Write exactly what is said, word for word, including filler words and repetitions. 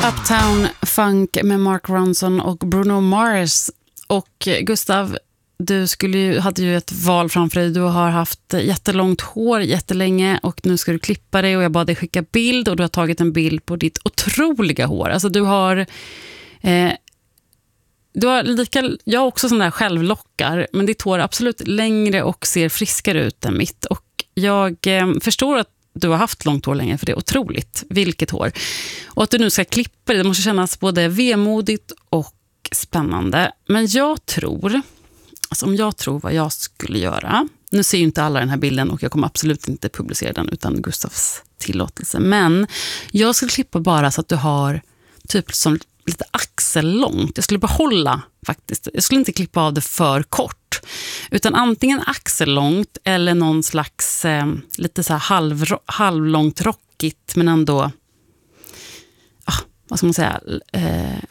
Uptown Funk med Mark Ronson och Bruno Mars. Och Gustav, du skulle ju, hade ju ett val framför dig. Du har haft jättelångt hår jättelänge och nu ska du klippa dig och jag bad dig skicka bild och du har tagit en bild på ditt otroliga hår. Alltså du har... Eh, du har lika, jag har också sådana där självlockar, men ditt hår är absolut längre och ser friskare ut än mitt. Och jag eh, förstår att du har haft långt hår länge, för det är otroligt vilket hår. Och att du nu ska klippa det, det måste kännas både vemodigt och spännande. Men jag tror, alltså om jag tror vad jag skulle göra, nu ser ju inte alla den här bilden och jag kommer absolut inte publicera den utan Gustavs tillåtelse, men jag skulle klippa bara så att du har typ som lite axellångt. Jag skulle behålla faktiskt. Jag skulle inte klippa av det för kort. Utan antingen axellångt eller någon slags eh, lite så här halv, halvlångt rockigt men ändå ah, vad ska man säga eh,